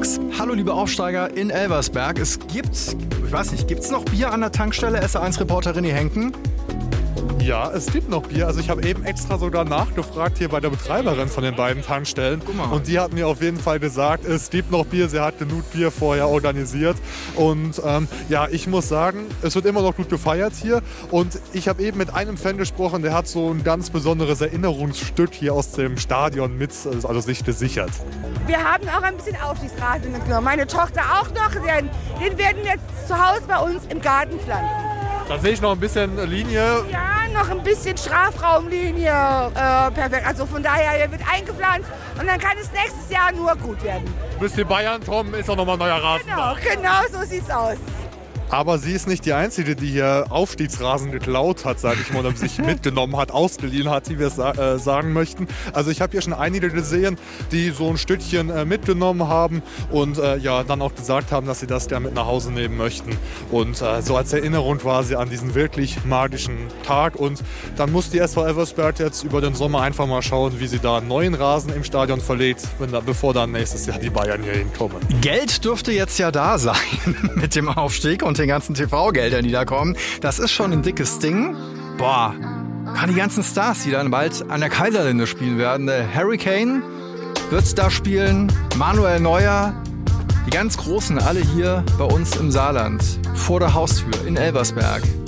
Fuchs. Hallo liebe Aufsteiger in Elversberg. Es gibt, ich weiß nicht, gibt's noch Bier an der Tankstelle? SR1-Reporterin Henken. Ja, es gibt noch Bier. Also ich habe eben extra sogar nachgefragt hier bei der Betreiberin von den beiden Tankstellen. Und die hat mir auf jeden Fall gesagt, es gibt noch Bier. Sie hat genug Bier vorher organisiert. Und ich muss sagen, es wird immer noch gut gefeiert hier. Und ich habe eben mit einem Fan gesprochen, der hat so ein ganz besonderes Erinnerungsstück hier aus dem Stadion mit, also sich gesichert. Wir haben auch ein bisschen Aufstiegsrasen mitgenommen. Meine Tochter auch noch. Den werden wir jetzt zu Hause bei uns im Garten pflanzen. Da sehe ich noch ein bisschen Linie. Ja, noch ein bisschen Strafraumlinie. Perfekt. Also von daher, der wird eingepflanzt und dann kann es nächstes Jahr nur gut werden. Bis die Bayern kommen, ist auch nochmal ein neuer Rasen. Genau so sieht's aus. Aber sie ist nicht die Einzige, die hier Aufstiegsrasen geklaut hat, sage ich mal, oder sich mitgenommen hat, ausgeliehen hat, wie wir es sagen möchten. Also ich habe hier schon einige gesehen, die so ein Stückchen mitgenommen haben und dann auch gesagt haben, dass sie das gerne mit nach Hause nehmen möchten. Und so als Erinnerung quasi an diesen wirklich magischen Tag. Und dann muss die SV Elversberg jetzt über den Sommer einfach mal schauen, wie sie da einen neuen Rasen im Stadion verlegt, bevor dann nächstes Jahr die Bayern hier hinkommen. Geld dürfte jetzt ja da sein mit dem Aufstieg und den ganzen TV-Geldern, die da kommen. Das ist schon ein dickes Ding. Boah, die ganzen Stars, die dann bald an der Kaiserlinde spielen werden. Der Harry Kane wird da spielen, Manuel Neuer, die ganz Großen, alle hier bei uns im Saarland, vor der Haustür in Elversberg.